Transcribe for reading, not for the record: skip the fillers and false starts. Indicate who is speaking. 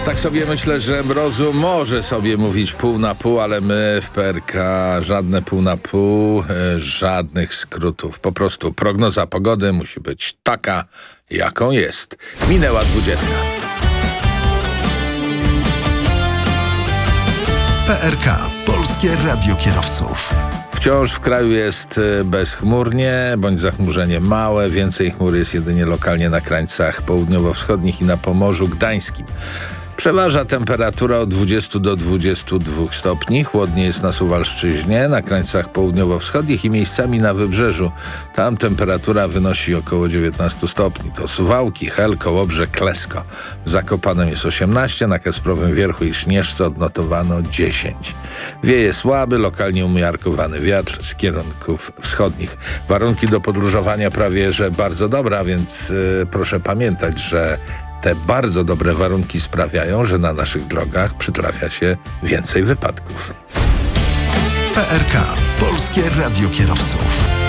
Speaker 1: Tak sobie myślę, że mrozu może sobie mówić pół na pół, ale my w PRK żadne pół na pół, żadnych skrótów. Po prostu prognoza pogody musi być taka, jaką jest. Minęła 20.
Speaker 2: PRK. Polskie Radio Kierowców.
Speaker 1: Wciąż w kraju jest bezchmurnie, bądź zachmurzenie małe. Więcej chmur jest jedynie lokalnie na krańcach południowo-wschodnich i na Pomorzu Gdańskim. Przeważa temperatura od 20 do 22 stopni. Chłodniej jest na Suwalszczyźnie, na krańcach południowo-wschodnich i miejscami na wybrzeżu. Tam temperatura wynosi około 19 stopni. To Suwałki, Hel, Kołobrzeg, Klesko. W Zakopanem jest 18, na Kasprowym Wierchu i Śnieżce odnotowano 10. Wieje słaby, lokalnie umiarkowany wiatr z kierunków wschodnich. Warunki do podróżowania prawie że bardzo dobre, więc proszę pamiętać, że te bardzo dobre warunki sprawiają, że na naszych drogach przytrafia się więcej wypadków.
Speaker 2: PRK. Polskie Radio Kierowców.